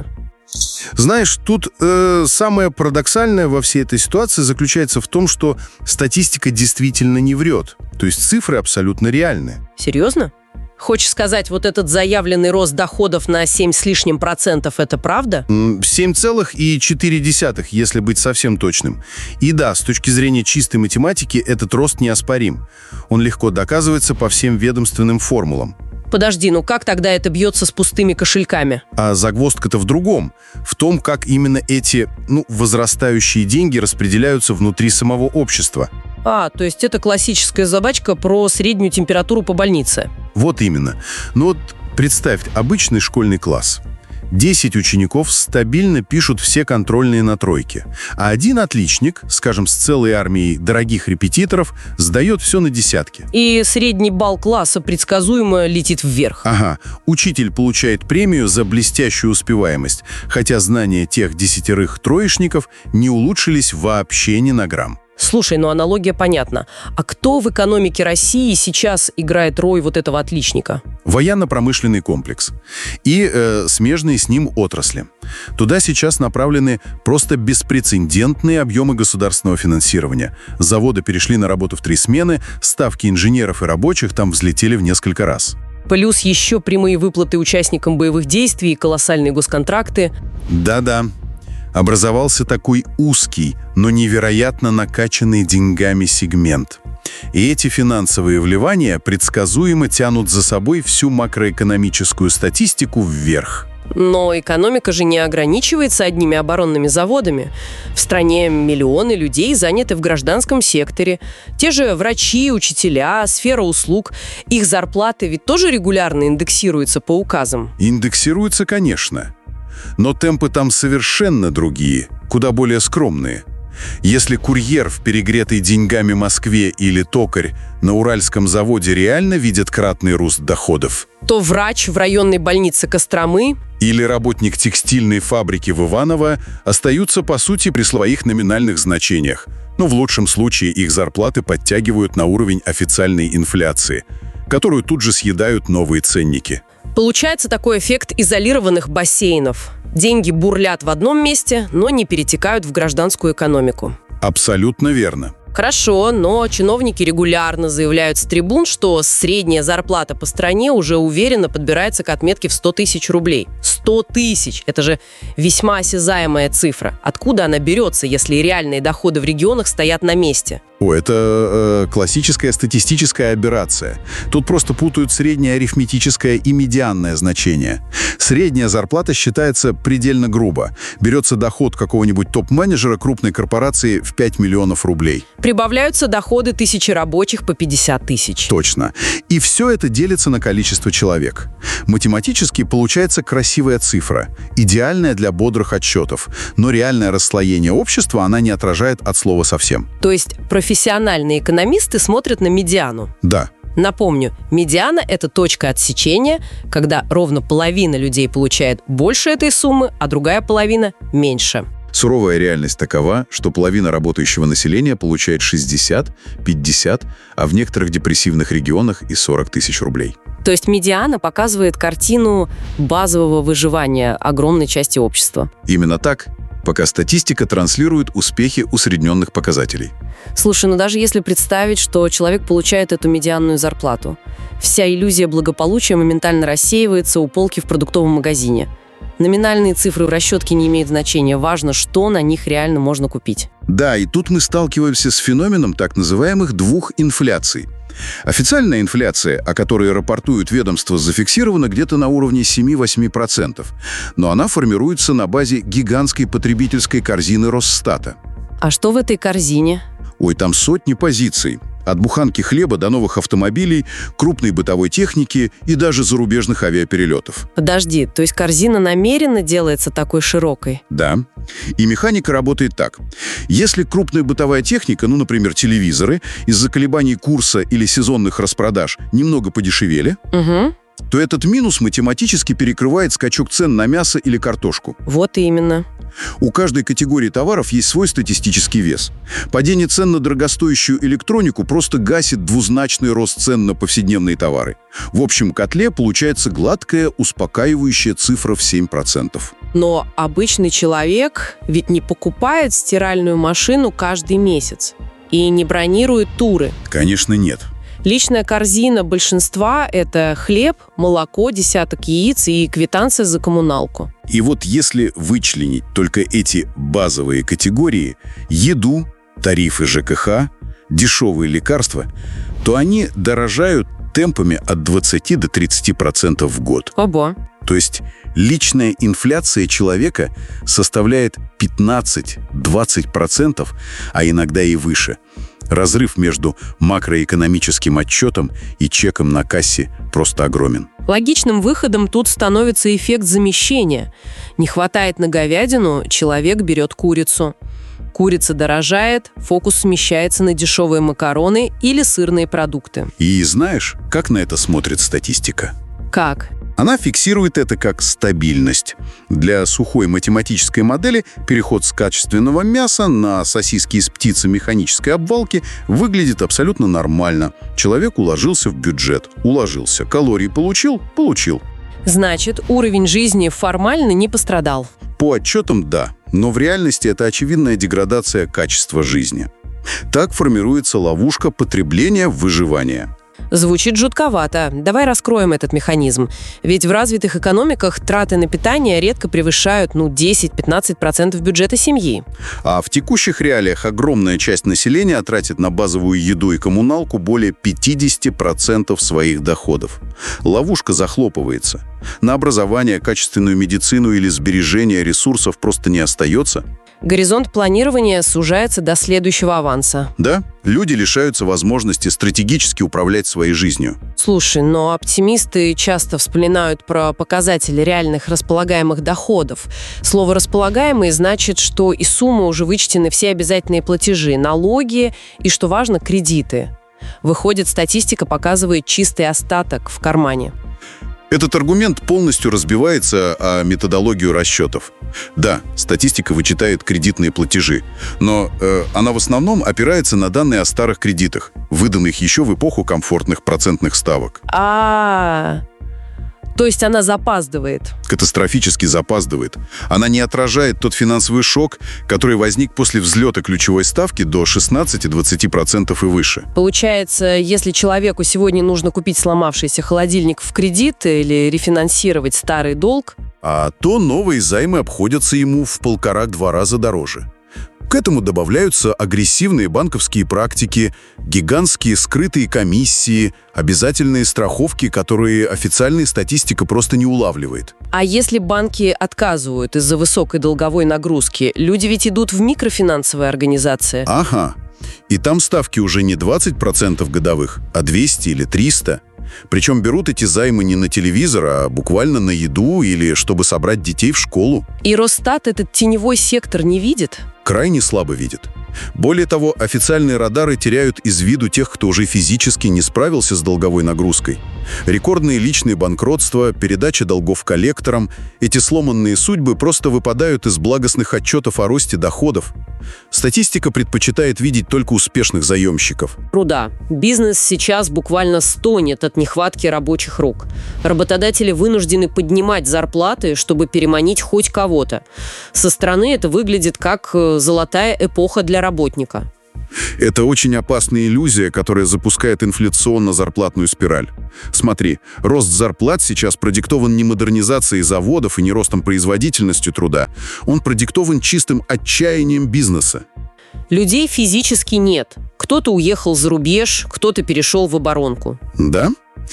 Знаешь, тут э, самое парадоксальное во всей этой ситуации заключается в том, что статистика действительно не врет. То есть цифры абсолютно реальные. Серьезно? Хочешь сказать, вот этот заявленный рост доходов на семь с лишним процентов – это правда? семь целых четыре десятых, если быть совсем точным. И да, с точки зрения чистой математики, этот рост неоспорим. Он легко доказывается по всем ведомственным формулам. Подожди, ну как тогда это бьется с пустыми кошельками? А загвоздка-то в другом. В том, как именно эти, ну, возрастающие деньги распределяются внутри самого общества. А, то есть это классическая задачка про среднюю температуру по больнице. Вот именно. Ну вот представь, обычный школьный класс. десять учеников стабильно пишут все контрольные на тройке. А один отличник, скажем, с целой армией дорогих репетиторов, сдает все на десятки. И средний балл класса предсказуемо летит вверх. Ага. Учитель получает премию за блестящую успеваемость, хотя знания тех десятерых троечников не улучшились вообще ни на грамм. Слушай, ну аналогия понятна. А кто в экономике России сейчас играет роль вот этого отличника? Военно-промышленный комплекс и э, смежные с ним отрасли. Туда сейчас направлены просто беспрецедентные объемы государственного финансирования. Заводы перешли на работу в три смены, ставки инженеров и рабочих там взлетели в несколько раз. Плюс еще прямые выплаты участникам боевых действий и колоссальные госконтракты. Да-да. Образовался такой узкий, но невероятно накачанный деньгами сегмент. И эти финансовые вливания предсказуемо тянут за собой всю макроэкономическую статистику вверх. Но экономика же не ограничивается одними оборонными заводами. В стране миллионы людей заняты в гражданском секторе. Те же врачи, учителя, сфера услуг. Их зарплаты ведь тоже регулярно индексируются по указам. Индексируются, конечно. Но темпы там совершенно другие, куда более скромные. Если курьер в перегретой деньгами Москве или токарь на Уральском заводе реально видят кратный рост доходов, то врач в районной больнице Костромы или работник текстильной фабрики в Иваново остаются, по сути, при своих номинальных значениях. Но в лучшем случае их зарплаты подтягивают на уровень официальной инфляции, которую тут же съедают новые ценники. Получается такой эффект изолированных бассейнов. Деньги бурлят в одном месте, но не перетекают в гражданскую экономику. Абсолютно верно. Хорошо, но чиновники регулярно заявляют с трибун, что средняя зарплата по стране уже уверенно подбирается к отметке в сто тысяч рублей. сто тысяч! Это же весьма осязаемая цифра. Откуда она берется, если реальные доходы в регионах стоят на месте? О, это э, классическая статистическая аберрация. Тут просто путают среднее арифметическое и медианное значение. Средняя зарплата считается предельно грубо. Берется доход какого-нибудь топ-менеджера крупной корпорации в пять миллионов рублей. Прибавляются доходы тысячи рабочих по пятьдесят тысяч. Точно. И все это делится на количество человек. Математически получается красивая цифра, идеальная для бодрых отчетов, но реальное расслоение общества она не отражает от слова совсем. То есть профессиональные экономисты смотрят на медиану? Да. Напомню, медиана – это точка отсечения, когда ровно половина людей получает больше этой суммы, а другая половина – меньше. Суровая реальность такова, что половина работающего населения получает шестьдесят, пятьдесят, а в некоторых депрессивных регионах и сорок тысяч рублей. То есть медиана показывает картину базового выживания огромной части общества. Именно так, пока статистика транслирует успехи усредненных показателей. Слушай, ну даже если представить, что человек получает эту медианную зарплату, вся иллюзия благополучия моментально рассеивается у полки в продуктовом магазине. Номинальные цифры в расчетке не имеют значения. Важно, что на них реально можно купить. Да, и тут мы сталкиваемся с феноменом так называемых двух инфляций. Официальная инфляция, о которой рапортуют ведомства, зафиксирована где-то на уровне семь-восемь процентов. Но она формируется на базе гигантской потребительской корзины Росстата. А что в этой корзине? Ой, там сотни позиций. От буханки хлеба до новых автомобилей, крупной бытовой техники и даже зарубежных авиаперелетов. Подожди, то есть корзина намеренно делается такой широкой? Да. И механика работает так. Если крупная бытовая техника, ну, например, телевизоры, из-за колебаний курса или сезонных распродаж немного подешевели, угу. то этот минус математически перекрывает скачок цен на мясо или картошку. Вот именно. У каждой категории товаров есть свой статистический вес. Падение цен на дорогостоящую электронику просто гасит двузначный рост цен на повседневные товары. В общем котле получается гладкая, успокаивающая цифра в семь процентов. Но обычный человек ведь не покупает стиральную машину каждый месяц и не бронирует туры. Конечно, нет. Личная корзина большинства – это хлеб, молоко, десяток яиц и квитанция за коммуналку. И вот если вычленить только эти базовые категории – еду, тарифы ЖКХ, дешевые лекарства, то они дорожают темпами от двадцати до тридцати процентов в год. Ого. То есть личная инфляция человека составляет пятнадцать-двадцать процентов, а иногда и выше. Разрыв между макроэкономическим отчетом и чеком на кассе просто огромен. Логичным выходом тут становится эффект замещения. Не хватает на говядину, человек берет курицу. Курица дорожает, фокус смещается на дешевые макароны или сырные продукты. И знаешь, как на это смотрит статистика? Как? Она фиксирует это как стабильность. Для сухой математической модели переход с качественного мяса на сосиски из птицы механической обвалки выглядит абсолютно нормально. Человек уложился в бюджет. Уложился. Калорий получил? Получил. Значит, уровень жизни формально не пострадал. По отчетам – да. Но в реальности это очевидная деградация качества жизни. Так формируется ловушка потребления-выживания. Звучит жутковато. Давай раскроем этот механизм. Ведь в развитых экономиках траты на питание редко превышают ну, десять-пятнадцать процентов бюджета семьи. А в текущих реалиях огромная часть населения тратит на базовую еду и коммуналку более пятьдесят процентов своих доходов. Ловушка захлопывается. На образование, качественную медицину или сбережение ресурсов просто не остается. Горизонт планирования сужается до следующего аванса. Да, люди лишаются возможности стратегически управлять своей жизнью. Слушай, но оптимисты часто вспоминают про показатели реальных располагаемых доходов. Слово «располагаемые» значит, что из суммы уже вычтены все обязательные платежи, налоги и, что важно, кредиты. Выходит, статистика показывает чистый остаток в кармане. Этот аргумент полностью разбивается о методологию расчетов. Да, статистика вычитает кредитные платежи, но э, она в основном опирается на данные о старых кредитах, выданных еще в эпоху комфортных процентных ставок. А, то есть она запаздывает. Катастрофически запаздывает. Она не отражает тот финансовый шок, который возник после взлета ключевой ставки до шестнадцати-двадцати процентов и выше. Получается, если человеку сегодня нужно купить сломавшийся холодильник в кредит или рефинансировать старый долг, а то новые займы обходятся ему в полтора-два раза дороже. К этому добавляются агрессивные банковские практики, гигантские скрытые комиссии, обязательные страховки, которые официальная статистика просто не улавливает. А если банки отказывают из-за высокой долговой нагрузки, люди ведь идут в микрофинансовые организации. Ага. И там ставки уже не двадцать процентов годовых, а двести или триста. Причем берут эти займы не на телевизор, а буквально на еду или чтобы собрать детей в школу. И Росстат этот теневой сектор не видит? Крайне слабо видит. Более того, официальные радары теряют из виду тех, кто уже физически не справился с долговой нагрузкой. Рекордные личные банкротства, передача долгов коллекторам – эти сломанные судьбы просто выпадают из благостных отчетов о росте доходов. Статистика предпочитает видеть только успешных заемщиков. Труда. Бизнес сейчас буквально стонет от нехватки рабочих рук. Работодатели вынуждены поднимать зарплаты, чтобы переманить хоть кого-то. Со стороны это выглядит как золотая эпоха для работника. Это очень опасная иллюзия, которая запускает инфляционно-зарплатную спираль. Смотри, рост зарплат сейчас продиктован не модернизацией заводов и не ростом производительности труда. Он продиктован чистым отчаянием бизнеса. Людей физически нет. Кто-то уехал за рубеж, кто-то перешел в оборонку. Да?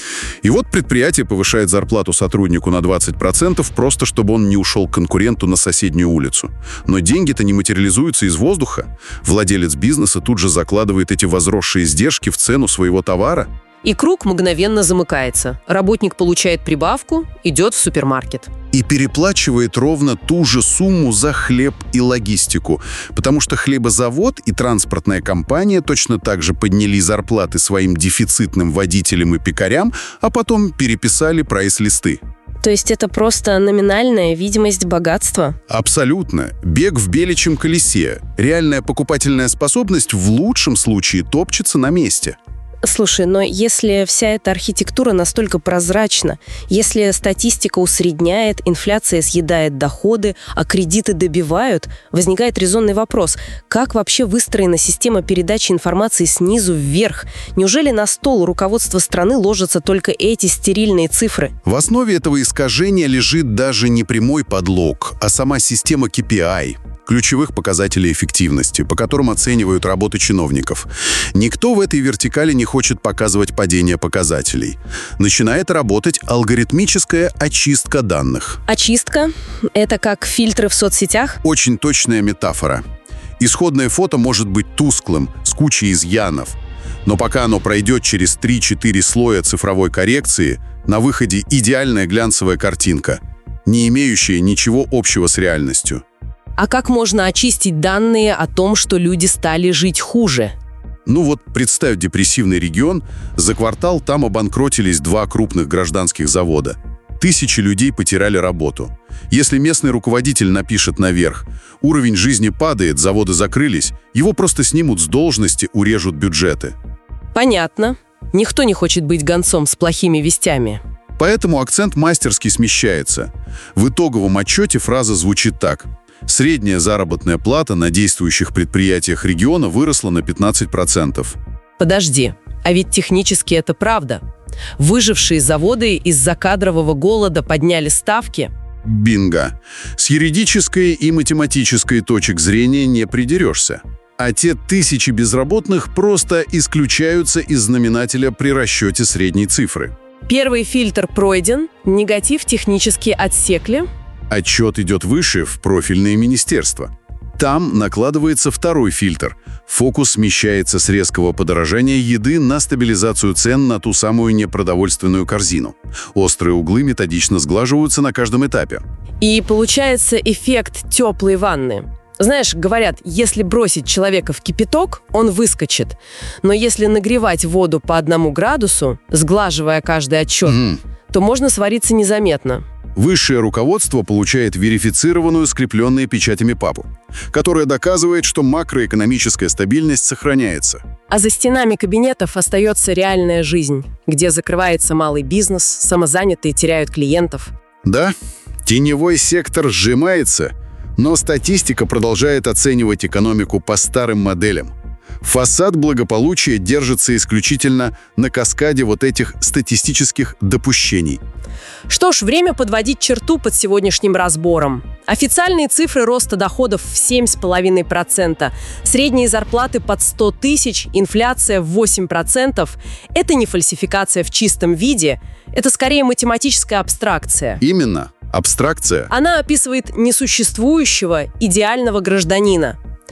И вот предприятие повышает зарплату сотруднику на двадцать процентов, просто чтобы он не ушел к конкуренту на соседнюю улицу. Но деньги-то не материализуются из воздуха. Владелец бизнеса тут же закладывает эти возросшие издержки в цену своего товара. И круг мгновенно замыкается. Работник получает прибавку, идет в супермаркет. И переплачивает ровно ту же сумму за хлеб и логистику. Потому что хлебозавод и транспортная компания точно так же подняли зарплаты своим дефицитным водителям и пекарям, а потом переписали прайс-листы. То есть это просто номинальная видимость богатства? Абсолютно. Бег в беличьем колесе. Реальная покупательная способность в лучшем случае топчется на месте. Слушай, но если вся эта архитектура настолько прозрачна, если статистика усредняет, инфляция съедает доходы, а кредиты добивают, возникает резонный вопрос: как вообще выстроена система передачи информации снизу вверх? Неужели на стол руководства страны ложатся только эти стерильные цифры? В основе этого искажения лежит даже не прямой подлог, а сама система кей пи ай. Ключевых показателей эффективности, по которым оценивают работу чиновников. Никто в этой вертикали не хочет показывать падение показателей. Начинает работать алгоритмическая очистка данных. Очистка? Это как фильтры в соцсетях? Очень точная метафора. Исходное фото может быть тусклым, с кучей изъянов. Но пока оно пройдет через три-четыре слоя цифровой коррекции, на выходе идеальная глянцевая картинка, не имеющая ничего общего с реальностью. А как можно очистить данные о том, что люди стали жить хуже? Ну вот, представь депрессивный регион, за квартал там обанкротились два крупных гражданских завода. Тысячи людей потеряли работу. Если местный руководитель напишет наверх: уровень жизни падает, заводы закрылись, его просто снимут с должности, урежут бюджеты. Понятно. Никто не хочет быть гонцом с плохими вестями. Поэтому акцент мастерски смещается. В итоговом отчете фраза звучит так: средняя заработная плата на действующих предприятиях региона выросла на пятнадцать процентов. Подожди, а ведь технически это правда. Выжившие заводы из-за кадрового голода подняли ставки. Бинго. С юридической и математической точек зрения не придерешься. А те тысячи безработных просто исключаются из знаменателя при расчете средней цифры. Первый фильтр пройден, негатив технически отсекли. Отчет идет выше, в профильное министерство. Там накладывается второй фильтр. Фокус смещается с резкого подорожания еды на стабилизацию цен на ту самую непродовольственную корзину. Острые углы методично сглаживаются на каждом этапе. И получается эффект теплой ванны. Знаешь, говорят, если бросить человека в кипяток, он выскочит. Но если нагревать воду по одному градусу, сглаживая каждый отчет, mm. то можно свариться незаметно. Высшее руководство получает верифицированную, скрепленную печатями папу, которая доказывает, что макроэкономическая стабильность сохраняется. А за стенами кабинетов остается реальная жизнь, где закрывается малый бизнес, самозанятые теряют клиентов. Да, теневой сектор сжимается, но статистика продолжает оценивать экономику по старым моделям. Фасад благополучия держится исключительно на каскаде вот этих статистических допущений. Что ж, время подводить черту под сегодняшним разбором. Официальные цифры роста доходов в семь целых пять десятых процента, средние зарплаты под сто тысяч, инфляция в восемь процентов – это не фальсификация в чистом виде, это скорее математическая абстракция. Именно, абстракция. Она описывает несуществующего идеального гражданина.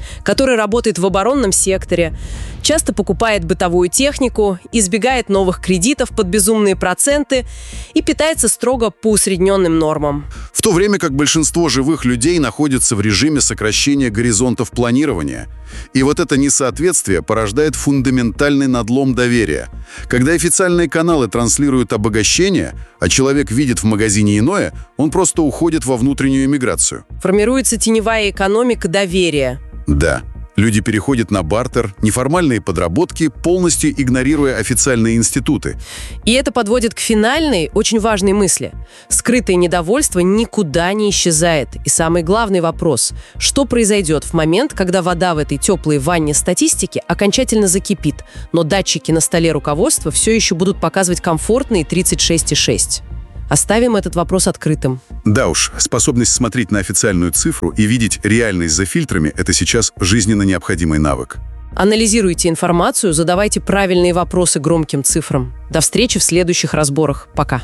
который работает в оборонном секторе, часто покупает бытовую технику, избегает новых кредитов под безумные проценты и питается строго по усредненным нормам. В то время как большинство живых людей находятся в режиме сокращения горизонтов планирования. И вот это несоответствие порождает фундаментальный надлом доверия. Когда официальные каналы транслируют обогащение, а человек видит в магазине иное, он просто уходит во внутреннюю эмиграцию. Формируется теневая экономика доверия. Да. Люди переходят на бартер, неформальные подработки, полностью игнорируя официальные институты. И это подводит к финальной, очень важной мысли. Скрытое недовольство никуда не исчезает. И самый главный вопрос – что произойдет в момент, когда вода в этой теплой ванне статистики окончательно закипит, но датчики на столе руководства все еще будут показывать комфортные тридцать шесть и шесть? Оставим этот вопрос открытым. Да уж, способность смотреть на официальную цифру и видеть реальность за фильтрами – это сейчас жизненно необходимый навык. Анализируйте информацию, задавайте правильные вопросы громким цифрам. До встречи в следующих разборах. Пока.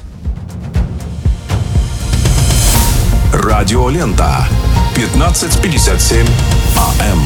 Радиолента. пятнадцать пятьдесят семь АМ.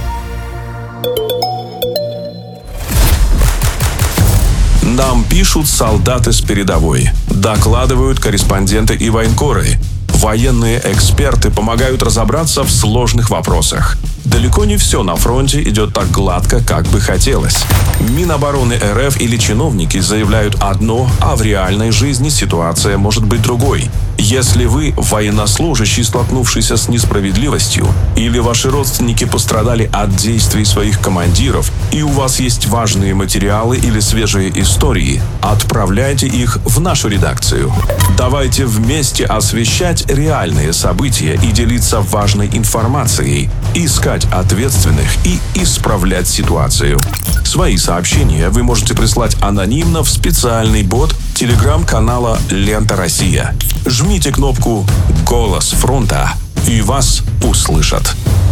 Нам пишут солдаты с передовой, докладывают корреспонденты и военкоры. Военные эксперты помогают разобраться в сложных вопросах. Далеко не все на фронте идет так гладко, как бы хотелось. Минобороны РФ или чиновники заявляют одно, а в реальной жизни ситуация может быть другой. Если вы военнослужащий, столкнувшийся с несправедливостью, или ваши родственники пострадали от действий своих командиров, и у вас есть важные материалы или свежие истории, отправляйте их в нашу редакцию. Давайте вместе освещать реальные события и делиться важной информацией, искать ответственных и исправлять ситуацию. Свои сообщения вы можете прислать анонимно в специальный бот телеграм-канала «Лента Россия». Жмите кнопку «Голос фронта» и вас услышат.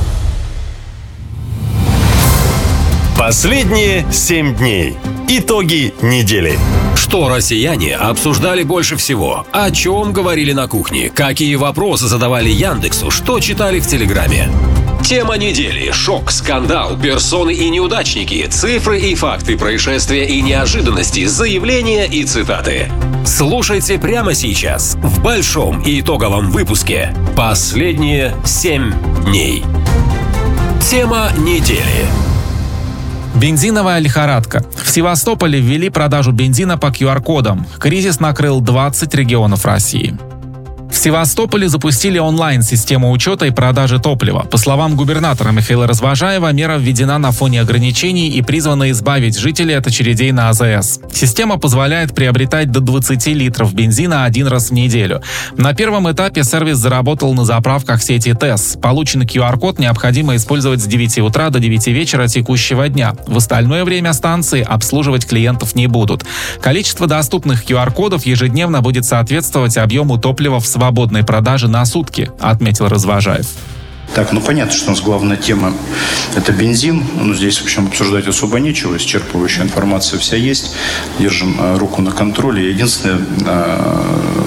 Последние семь дней. Итоги недели. Что россияне обсуждали больше всего? О чем говорили на кухне? Какие вопросы задавали Яндексу? Что читали в Телеграме? Тема недели. Шок, скандал, персоны и неудачники, цифры и факты, происшествия и неожиданности, заявления и цитаты. Слушайте прямо сейчас в большом и итоговом выпуске «Последние семь дней». Тема недели. Бензиновая лихорадка. В Севастополе ввели продажу бензина по ку ар кодам. Кризис накрыл двадцать регионов России. В Севастополе запустили онлайн-систему учета и продажи топлива. По словам губернатора Михаила Развожаева, мера введена на фоне ограничений и призвана избавить жителей от очередей на а зэ эс. Система позволяет приобретать до двадцати литров бензина один раз в неделю. На первом этапе сервис заработал на заправках сети ТЭС. Полученный ку ар код необходимо использовать с девяти утра до девяти вечера текущего дня. В остальное время станции обслуживать клиентов не будут. Количество доступных ку ар кодов ежедневно будет соответствовать объему топлива в свободной продаже на сутки, отметил Развожаев. Так, ну понятно, что у нас главная тема – это бензин. Ну, здесь, в общем, обсуждать особо нечего. Исчерпывающая информация вся есть. Держим э, руку на контроле. Единственное, э,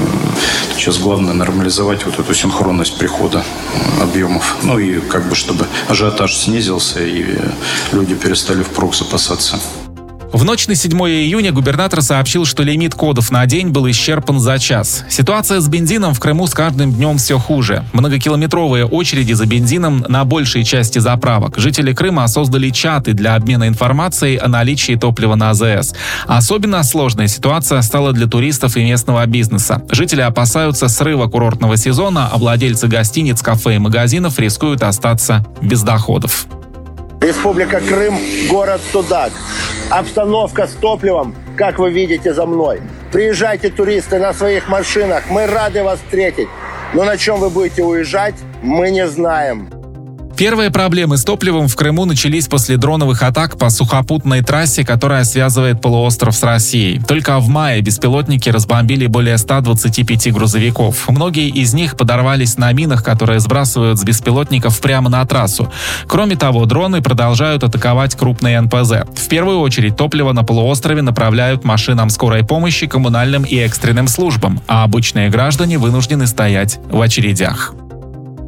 сейчас главное нормализовать вот эту синхронность прихода объемов. Ну и как бы, чтобы ажиотаж снизился и люди перестали впрок запасаться. В ночь на седьмое июня губернатор сообщил, что лимит кодов на день был исчерпан за час. Ситуация с бензином в Крыму с каждым днем все хуже. Многокилометровые очереди за бензином на большей части заправок. Жители Крыма создали чаты для обмена информацией о наличии топлива на а зэ эс. Особенно сложная ситуация стала для туристов и местного бизнеса. Жители опасаются срыва курортного сезона, а владельцы гостиниц, кафе и магазинов рискуют остаться без доходов. Республика Крым, город Судак. Обстановка с топливом, как вы видите за мной. Приезжайте, туристы, на своих машинах. Мы рады вас встретить. Но на чем вы будете уезжать, мы не знаем. Первые проблемы с топливом в Крыму начались после дроновых атак по сухопутной трассе, которая связывает полуостров с Россией. Только в мае беспилотники разбомбили более ста двадцати пяти грузовиков. Многие из них подорвались на минах, которые сбрасывают с беспилотников прямо на трассу. Кроме того, дроны продолжают атаковать крупные эн пэ зэ. В первую очередь топливо на полуострове направляют машинам скорой помощи, коммунальным и экстренным службам, а обычные граждане вынуждены стоять в очередях.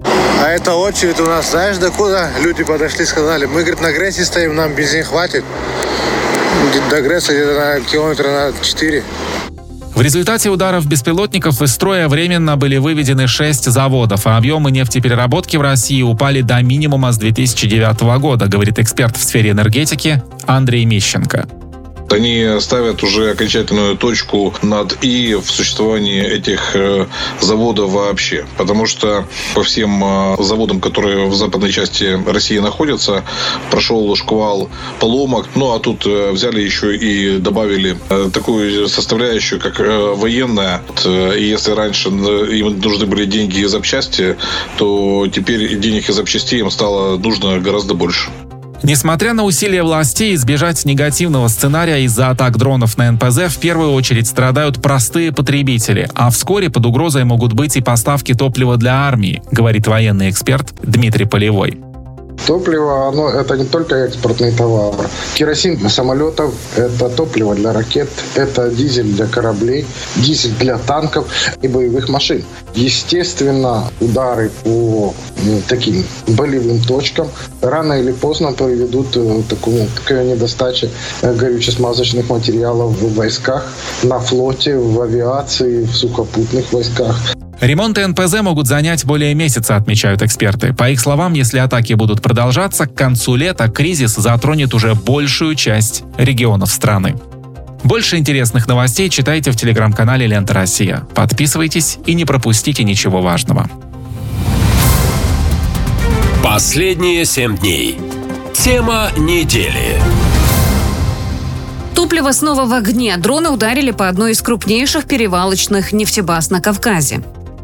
А эта очередь у нас, знаешь, докуда? Люди подошли, сказали, мы, говорит, на Грессе стоим, нам бензин хватит. До Гресса где-то на километра на четыре. В результате ударов беспилотников из строя временно были выведены шесть заводов, а объемы нефтепереработки в России упали до минимума с две тысячи девятого года, говорит эксперт в сфере энергетики Андрей Мищенко. Они ставят уже окончательную точку над «и» в существовании этих заводов вообще. Потому что по всем заводам, которые в западной части России находятся, прошел шквал поломок. Ну, а тут взяли еще и добавили такую составляющую, как военная. И если раньше им нужны были деньги и запчасти, то теперь денег и запчастей им стало нужно гораздо больше. Несмотря на усилия властей избежать негативного сценария из-за атак дронов на эн пэ зэ, в первую очередь страдают простые потребители, а вскоре под угрозой могут быть и поставки топлива для армии, говорит военный эксперт Дмитрий Полевой. Топливо, оно, это не только экспортный товар. Керосин для самолетов, это топливо для ракет, это дизель для кораблей, дизель для танков и боевых машин. Естественно, удары по ну, таким болевым точкам рано или поздно приведут к такому, такой недостаче горюче-смазочных материалов в войсках, на флоте, в авиации, в сухопутных войсках. Ремонты эн пэ зэ могут занять более месяца, отмечают эксперты. По их словам, если атаки будут продолжаться, к концу лета кризис затронет уже большую часть регионов страны. Больше интересных новостей читайте в телеграм-канале «Лента Россия». Подписывайтесь и не пропустите ничего важного. Последние семь дней. Тема недели. Топливо снова в огне. Дроны ударили по одной из крупнейших перевалочных нефтебаз на Кавказе.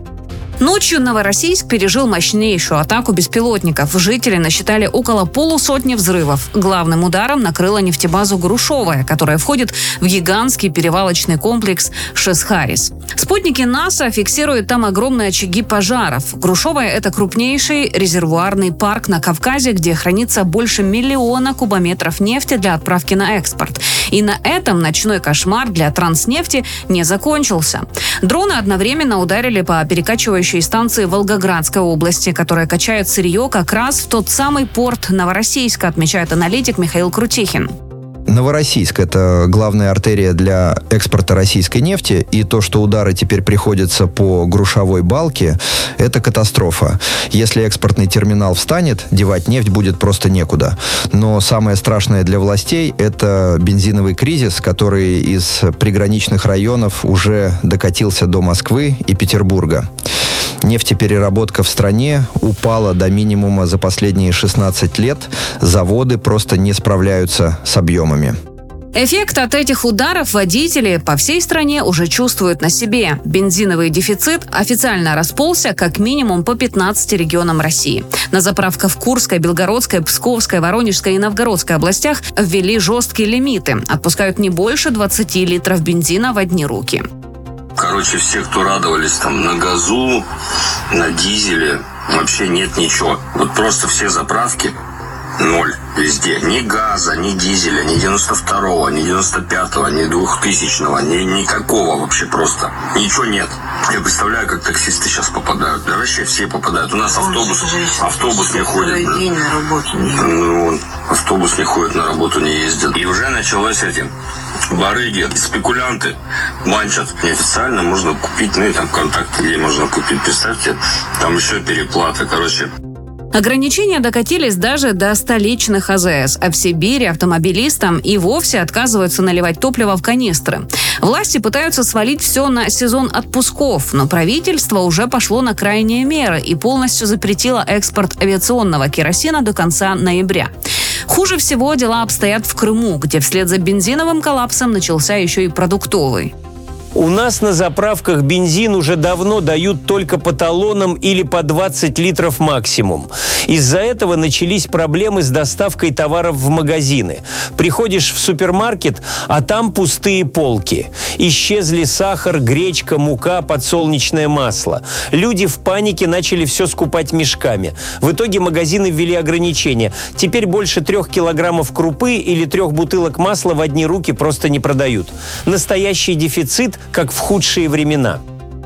Ночью Новороссийск пережил мощнейшую атаку беспилотников. Жители насчитали около полусотни взрывов. Главным ударом накрыла нефтебазу Грушевая, которая входит в гигантский перевалочный комплекс Шесхарис. Спутники НАСА фиксируют там огромные очаги пожаров. Грушевая – это крупнейший резервуарный парк на Кавказе, где хранится больше миллиона кубометров нефти для отправки на экспорт. И на этом ночной кошмар для Транснефти не закончился. Дроны одновременно ударили по перекачивающей станции Волгоградской области, которая качает сырье как раз в тот самый порт Новороссийска, отмечает аналитик Михаил Крутихин. Новороссийск – это главная артерия для экспорта российской нефти, и то, что удары теперь приходятся по Грушевой балке, это катастрофа. Если экспортный терминал встанет, девать нефть будет просто некуда. Но самое страшное для властей – это бензиновый кризис, который из приграничных районов уже докатился до Москвы и Петербурга. Нефтепереработка в стране упала до минимума за последние шестнадцать лет. Заводы просто не справляются с объемами. Эффект от этих ударов водители по всей стране уже чувствуют на себе. Бензиновый дефицит официально расползся как минимум по пятнадцати регионам России. На заправках в Курской, Белгородской, Псковской, Воронежской и Новгородской областях ввели жесткие лимиты. Отпускают не больше двадцати литров бензина в одни руки. Короче, все, кто радовались там на газу, на дизеле, вообще нет ничего. Вот просто все заправки ноль везде. Ни газа, ни дизеля, ни девяносто второго, ни девяносто пятого, ни двухтысячного, ни никакого вообще просто. Ничего нет. Я представляю, как таксисты сейчас попадают. Да вообще все попадают. У нас автобус, автобус не ходит. День на работу не ходит. Ну, автобус не ходит, на работу не ездит. И уже началось этим. Барыги, спекулянты банчат. Неофициально можно купить, ну и там контакты, где можно купить, представьте, там еще переплата, короче. Ограничения докатились даже до столичных а зэ эс, а в Сибири автомобилистам и вовсе отказываются наливать топливо в канистры. Власти пытаются свалить все на сезон отпусков, но правительство уже пошло на крайние меры и полностью запретило экспорт авиационного керосина до конца ноября. Хуже всего дела обстоят в Крыму, где вслед за бензиновым коллапсом начался еще и продуктовый. У нас на заправках бензин уже давно дают только по талонам или по двадцать литров максимум. Из-за этого начались проблемы с доставкой товаров в магазины. Приходишь в супермаркет, а там пустые полки. Исчезли сахар, гречка, мука, подсолнечное масло. Люди в панике начали все скупать мешками. В итоге магазины ввели ограничения. Теперь больше трех килограммов крупы или трех бутылок масла в одни руки просто не продают. Настоящий дефицит, как в худшие времена.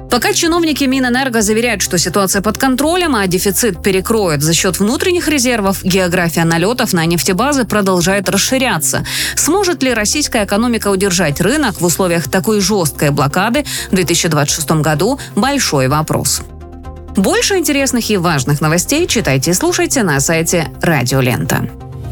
Пока чиновники Минэнерго заверяют, что ситуация под контролем, а дефицит перекроют за счет внутренних резервов, география налетов на нефтебазы продолжает расширяться. Сможет ли российская экономика удержать рынок в условиях такой жесткой блокады в две тысячи двадцать шестом году – большой вопрос. Больше интересных и важных новостей читайте и слушайте на сайте Радио Лента.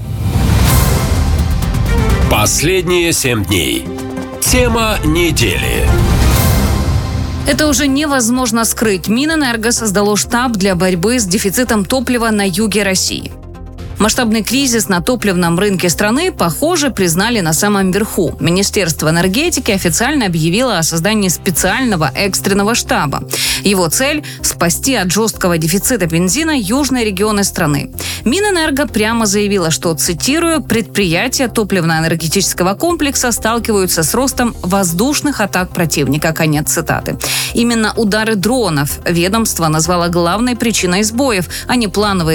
Последние семь дней. Тема недели. Это уже невозможно скрыть. Минэнерго создало штаб для борьбы с дефицитом топлива на юге России. Масштабный кризис на топливном рынке страны, похоже, признали на самом верху. Министерство энергетики официально объявило о создании специального экстренного штаба. Его цель – спасти от жесткого дефицита бензина южные регионы страны. Минэнерго прямо заявила, что, цитирую, предприятия топливно-энергетического комплекса сталкиваются с ростом воздушных атак противника. Конец цитаты. Именно удары дронов ведомство назвало главной причиной сбоев, а не плановые